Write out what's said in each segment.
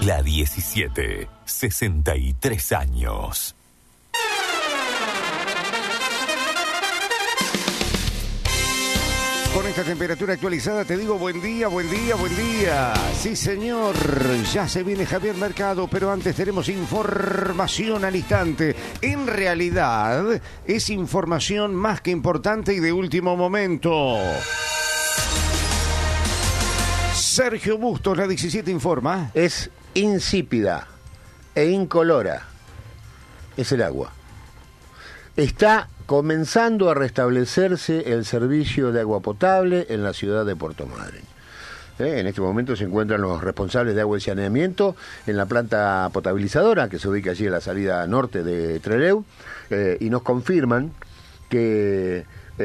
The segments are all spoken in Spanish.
La 17, 63 años. Con esta temperatura actualizada te digo buen día, buen día, buen día. Sí, señor, ya se viene Javier Mercado, pero antes tenemos información al instante. En realidad, es información más que importante y de último momento. Sergio Bustos, la 17 informa. Es insípida e incolora. Es el agua. Está comenzando a restablecerse el servicio de agua potable en la ciudad de Puerto Madryn. En este momento se encuentran los responsables de agua y saneamiento en la planta potabilizadora que se ubica allí en la salida norte de Trelew y nos confirman que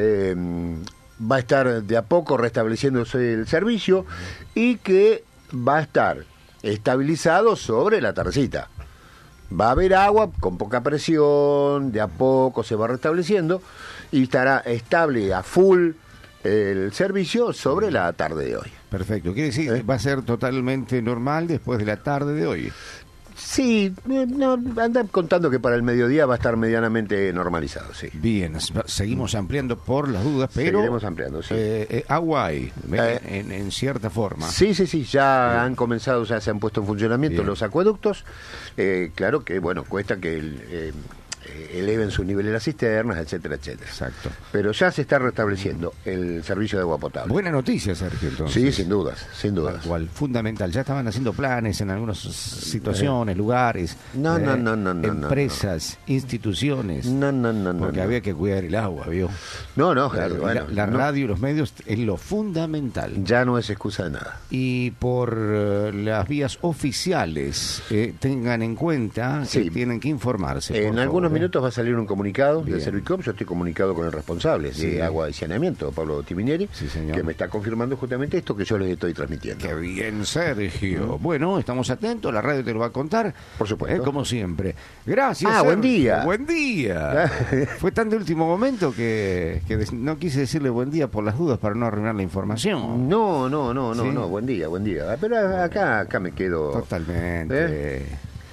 va a estar de a poco restableciéndose el servicio y que va a estar estabilizado sobre la tardecita. Va a haber agua con poca presión, de a poco se va restableciendo y estará estable a full el servicio sobre la tarde de hoy. Perfecto, quiere decir que va a ser totalmente normal después de la tarde de hoy. Sí, no, andan contando que para el mediodía va a estar medianamente normalizado, sí. Bien, seguimos ampliando por las dudas, pero... Seguiremos ampliando, sí. Agua hay, en cierta forma. Sí, ya han comenzado, ya se han puesto en funcionamiento los acueductos. Claro que, bueno, cuesta que eleven su nivel de las cisternas, etcétera, etcétera. Exacto. Pero ya se está restableciendo el servicio de agua potable. Buena noticia, Sergio, entonces. Sí, sin dudas. Tal cual, fundamental. Ya estaban haciendo planes en algunas situaciones, lugares, No, empresas, instituciones. Porque había que cuidar el agua, ¿vio? Claro, bueno. La radio y los medios es lo fundamental. Ya no es excusa de nada. Y por las vías oficiales, tengan en cuenta que tienen que informarse. En algunos minutos va a salir un comunicado del Servicom. Yo estoy comunicado con el responsable de agua y saneamiento, Pablo Timinieri, que me está confirmando justamente esto que yo les estoy transmitiendo. Qué bien, Sergio. Bueno, estamos atentos, la radio te lo va a contar. Por supuesto. Como siempre. Gracias, Sergio. Buen día. Buen día. Fue tan de último momento que no quise decirle buen día por las dudas para no arruinar la información. No, buen día. Pero acá me quedo. Totalmente.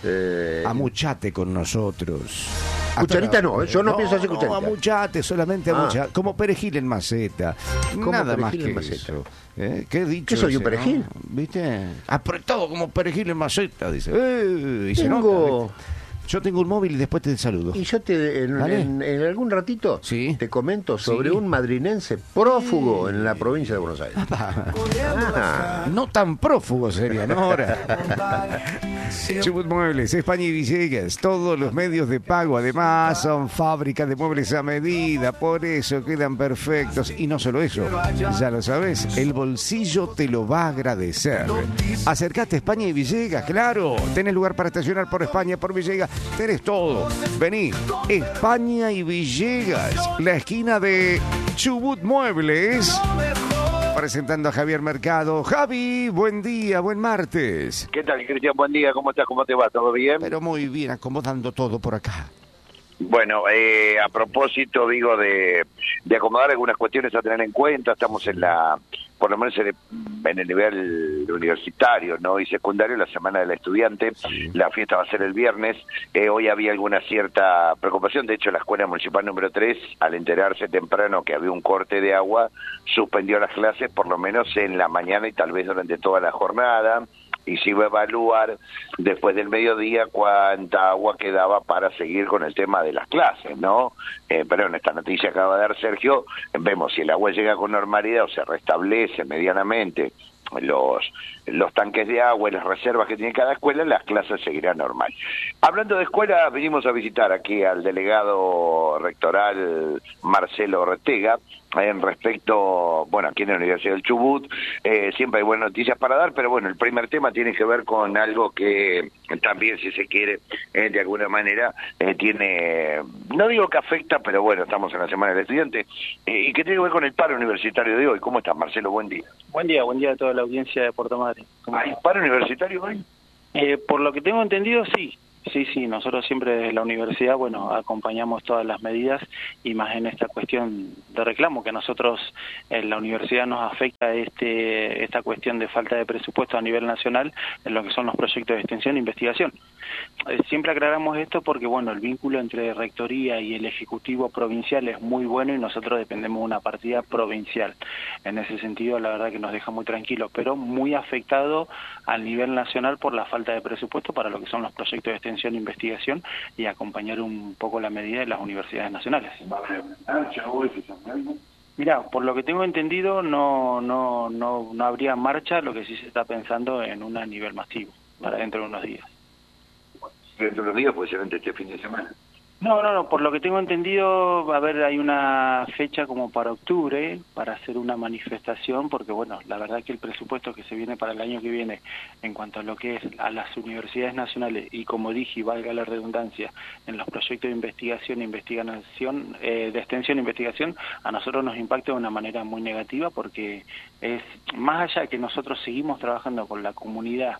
Amuchate con nosotros. Cucharita yo no pienso hacer cucharita. No, amuchate, solamente amuchate. Como perejil en maceta. Nada más que eso. ¿Qué he dicho? ¿Qué soy, un perejil? ¿Viste? Apretado como perejil en maceta, dice. Y se Tengo... nota, ¿viste? Yo tengo un móvil y después te saludo. Y yo en algún ratito te comento sobre un madrinense prófugo en la provincia de Buenos Aires. No tan prófugo sería, ¿no? Ahora. Chubut Muebles, España y Villegas, todos los medios de pago, además son fábricas de muebles a medida, por eso quedan perfectos. Y no solo eso, ya lo sabes, el bolsillo te lo va a agradecer. Acércate a España y Villegas, claro, tenés lugar para estacionar por España, por Villegas, tenés todo. Vení, España y Villegas, la esquina de Chubut Muebles. Presentando a Javier Mercado. Javi, buen día, buen martes. ¿Qué tal, Cristian? Buen día, ¿cómo estás? ¿Cómo te va? ¿Todo bien? Pero muy bien, acomodando todo por acá. Bueno, a propósito, digo, de acomodar algunas cuestiones a tener en cuenta, estamos por lo menos en el nivel universitario, ¿no? Y secundario, la Semana del Estudiante. La fiesta va a ser el viernes. Hoy había alguna cierta preocupación. De hecho, la Escuela Municipal número 3, al enterarse temprano que había un corte de agua, suspendió las clases, por lo menos en la mañana y tal vez durante toda la jornada. Y se iba a evaluar después del mediodía cuánta agua quedaba para seguir con el tema de las clases, ¿no? Pero en esta noticia que acaba de dar Sergio, vemos si el agua llega con normalidad o se restablece medianamente los tanques de agua y las reservas que tiene cada escuela, las clases seguirán normal. Hablando de escuela, venimos a visitar aquí al delegado rectoral Marcelo Ortega, en respecto, bueno, aquí en la Universidad del Chubut, siempre hay buenas noticias para dar, pero bueno, el primer tema tiene que ver con algo que también, si se quiere, de alguna manera, tiene, no digo que afecta, pero bueno, estamos en la Semana del Estudiante, y que tiene que ver con el paro universitario de hoy. ¿Cómo estás, Marcelo? Buen día. Buen día a toda la audiencia de Puerto Madryn. ¿Hay paro universitario hoy? Por lo que tengo entendido, sí. Sí, nosotros siempre desde la universidad, bueno, acompañamos todas las medidas y más en esta cuestión de reclamo que a nosotros en la universidad nos afecta esta cuestión de falta de presupuesto a nivel nacional en lo que son los proyectos de extensión e investigación. Siempre aclaramos esto porque, bueno, el vínculo entre Rectoría y el Ejecutivo Provincial es muy bueno y nosotros dependemos de una partida provincial. En ese sentido, la verdad que nos deja muy tranquilos, pero muy afectado a nivel nacional por la falta de presupuesto para lo que son los proyectos de extensión e investigación y acompañar un poco la medida de las universidades nacionales. Mira, por lo que tengo entendido, no habría marcha, lo que sí se está pensando en un nivel masivo para dentro de unos días. Dentro de unos días puede ser antes de este fin de semana. No, por lo que tengo entendido, hay una fecha como para octubre para hacer una manifestación, porque bueno, la verdad que el presupuesto que se viene para el año que viene en cuanto a lo que es a las universidades nacionales y como dije, y valga la redundancia, en los proyectos de investigación de extensión e investigación, a nosotros nos impacta de una manera muy negativa porque es más allá que nosotros seguimos trabajando con la comunidad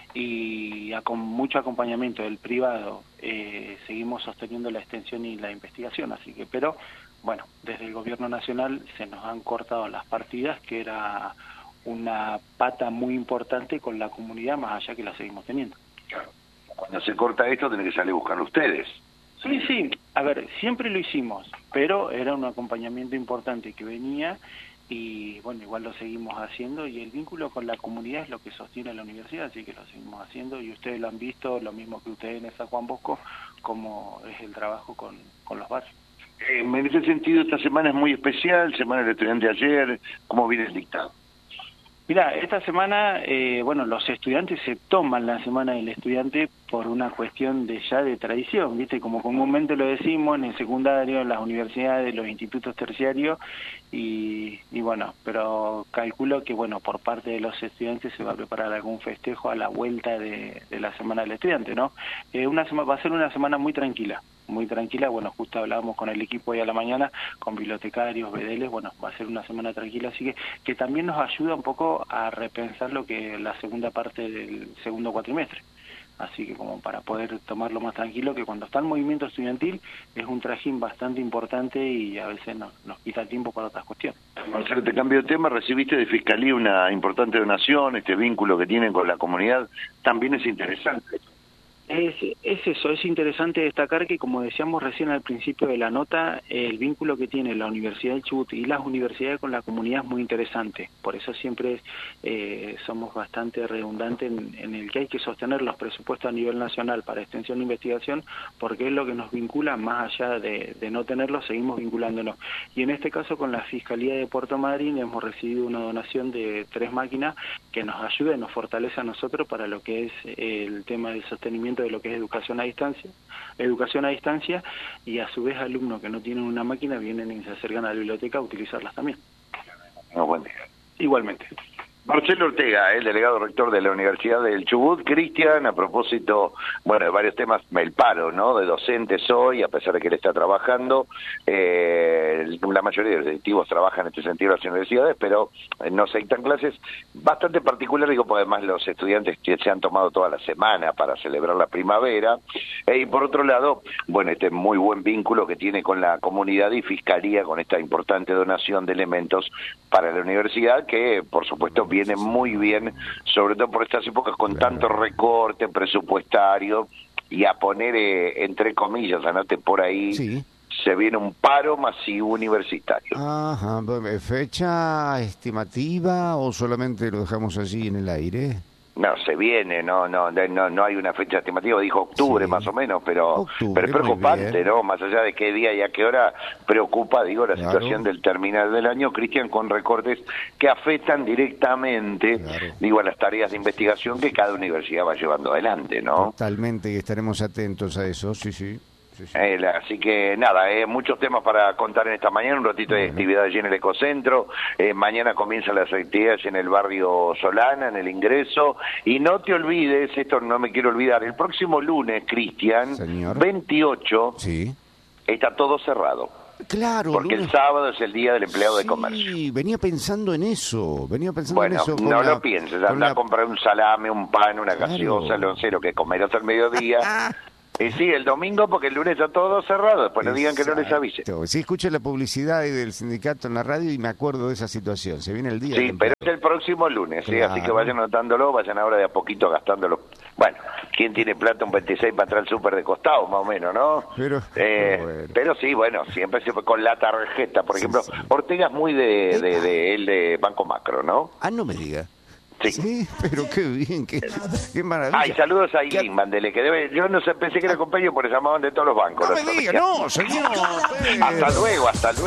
y con mucho acompañamiento del privado, seguimos sosteniendo la extensión y la investigación, así que, pero bueno, desde el gobierno nacional se nos han cortado las partidas, que era una pata muy importante con la comunidad, más allá que la seguimos teniendo. Claro. Cuando se corta esto, tienen que salir a buscarlo ustedes. Sí, siempre lo hicimos, pero era un acompañamiento importante que venía y bueno, igual lo seguimos haciendo y el vínculo con la comunidad es lo que sostiene la universidad, así que lo seguimos haciendo y ustedes lo han visto, lo mismo que ustedes en San Juan Bosco, como es el trabajo con los barrios. En ese sentido, esta semana es muy especial, Semana del Estudiante ayer, ¿cómo viene el dictado? Mira, esta semana, los estudiantes se toman la Semana del Estudiante por una cuestión de tradición, ¿viste? Como comúnmente lo decimos en el secundario, en las universidades, los institutos terciarios, y bueno, pero calculo que, bueno, por parte de los estudiantes se va a preparar algún festejo a la vuelta de la Semana del Estudiante, ¿no? Va a ser una semana muy tranquila, bueno, justo hablábamos con el equipo hoy a la mañana, con bibliotecarios, bedeles, bueno, va a ser una semana tranquila, así que también nos ayuda un poco a repensar lo que la segunda parte del segundo cuatrimestre. Así que como para poder tomarlo más tranquilo, que cuando está el movimiento estudiantil es un trajín bastante importante y a veces nos quita tiempo para otras cuestiones. Marcelo, te cambio de tema, recibiste de Fiscalía una importante donación, este vínculo que tienen con la comunidad también es interesante. Es eso, es interesante destacar que, como decíamos recién al principio de la nota, el vínculo que tiene la Universidad del Chubut y las universidades con la comunidad es muy interesante. Por eso siempre somos bastante redundantes en el que hay que sostener los presupuestos a nivel nacional para extensión e investigación, porque es lo que nos vincula, más allá de no tenerlo, seguimos vinculándonos. Y en este caso con la Fiscalía de Puerto Madryn hemos recibido una donación de 3 máquinas que nos ayuda y nos fortalece a nosotros para lo que es el tema del sostenimiento de lo que es educación a distancia y a su vez alumnos que no tienen una máquina vienen y se acercan a la biblioteca a utilizarlas también. Buen día. Igualmente. Marcelo Ortega, el delegado rector de la Universidad del Chubut. Cristian, a propósito, bueno, de varios temas, el paro, ¿no?, de docentes hoy, a pesar de que él está trabajando, la mayoría de los directivos trabajan en este sentido en las universidades, pero no se dictan clases, bastante particular, digo, porque además los estudiantes que se han tomado toda la semana para celebrar la primavera, y por otro lado, bueno, este muy buen vínculo que tiene con la comunidad y Fiscalía, con esta importante donación de elementos para la universidad, que por supuesto viene muy bien, sobre todo por estas épocas con tanto recorte presupuestario y a poner, entre comillas, anote por ahí, sí, se viene un paro masivo universitario. Ajá, ¿fecha estimativa o solamente lo dejamos allí en el aire? No, se viene, no hay una fecha estimativa, dijo octubre, sí, más o menos, pero es preocupante, ¿no? Más allá de qué día y a qué hora, preocupa, digo, la situación del terminal del año, Cristian, con recortes que afectan directamente, digo, a las tareas de investigación que cada universidad va llevando adelante, ¿no? Totalmente, y estaremos atentos a eso, sí. Así que nada, muchos temas para contar en esta mañana, un ratito de actividad allí en el Ecocentro, mañana comienzan las actividades en el barrio Solana, en el ingreso, y no te olvides, esto no me quiero olvidar, el próximo lunes, Cristian, 28, sí, está todo cerrado. Claro, porque el sábado es el día del empleado de comercio. Sí, venía pensando en eso, Bueno, no lo pienses, anda a comprar un salame, un pan, una gaseosa, no sé lo que comerás al mediodía, Y sí, el domingo porque el lunes está todo cerrado, después no digan que no les avise. Sí, escucho la publicidad ahí del sindicato en la radio y me acuerdo de esa situación. Se viene el día. Sí, pero es el próximo lunes, ¿sí? Claro. Así que vayan anotándolo, vayan ahora de a poquito gastándolo. Bueno, ¿quién tiene plata un 26 para entrar al súper de costado, más o menos, no? Pero pero sí, bueno, siempre se fue con la tarjeta. Por ejemplo, sí. Ortega es muy de Banco Macro, ¿no? Ah, no me diga. Sí. Sí, pero qué bien, qué maravilla. Ay, saludos a Ilín, Mandele, que debe... Yo no sé, pensé que era compañero porque llamaban de todos los bancos. No los me diga, Ortega. no, señor. Hasta luego, hasta luego.